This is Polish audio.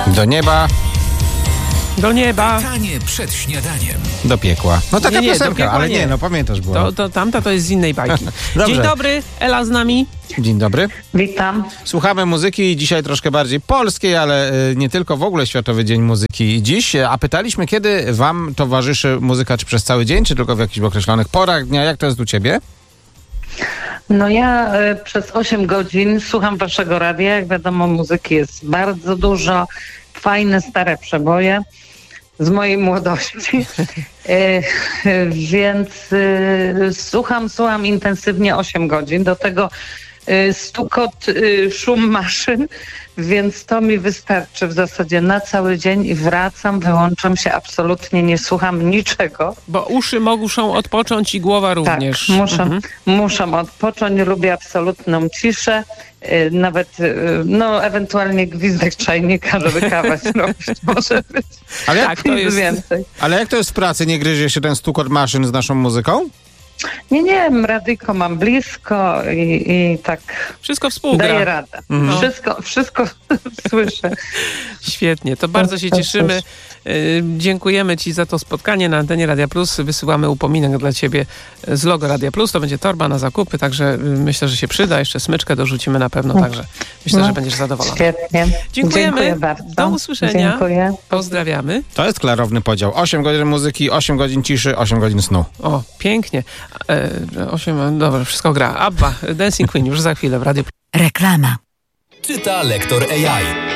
Do nieba. Do nieba. Pytanie przed śniadaniem. Do piekła. No taka Nie, do piosenka, piekła ale nie. no pamiętasz, była. Tamta to jest z innej bajki. Dobrze. Dzień dobry, Ela z nami. Dzień dobry. Witam. Słuchamy muzyki dzisiaj troszkę bardziej polskiej, ale nie tylko, w ogóle Światowy Dzień Muzyki dziś. A pytaliśmy, kiedy wam towarzyszy muzyka, czy przez cały dzień, czy tylko w jakichś określonych porach dnia? Jak to jest u ciebie? No ja przez 8 godzin słucham waszego radia. Jak wiadomo, muzyki jest bardzo dużo. Fajne, stare przeboje z mojej młodości. Więc słucham intensywnie 8 godzin. Do tego stukot, szum maszyn, więc to mi wystarczy w zasadzie na cały dzień i wracam, wyłączam się, absolutnie nie słucham niczego. Bo uszy muszą odpocząć i głowa również. Tak, muszą odpocząć, lubię absolutną ciszę, nawet ewentualnie gwizdek czajnika, żeby kawę zrobić, może być. Ale Tak, to jest... więcej. Ale jak to jest w pracy? Nie gryzie się ten stukot maszyn z naszą muzyką? Nie, radyjko mam blisko i tak Wszystko współgra. daję radę. Wszystko słyszę. Świetnie, to bardzo się cieszymy. Dziękujemy ci za to spotkanie na antenie Radia Plus. Wysyłamy upominek dla ciebie z logo Radia Plus. To będzie torba na zakupy, także myślę, że się przyda. Jeszcze smyczkę dorzucimy na pewno, także myślę, że będziesz zadowolona. Świetnie. Dziękujemy. Dziękuję bardzo. Do usłyszenia. Dziękuję. Pozdrawiamy. To jest klarowny podział. 8 godzin muzyki, 8 godzin ciszy, 8 godzin snu. O, pięknie. 8, wszystko gra. Abba, Dancing Queen już za chwilę w Radiu Plus. Reklama. Czyta lektor AI.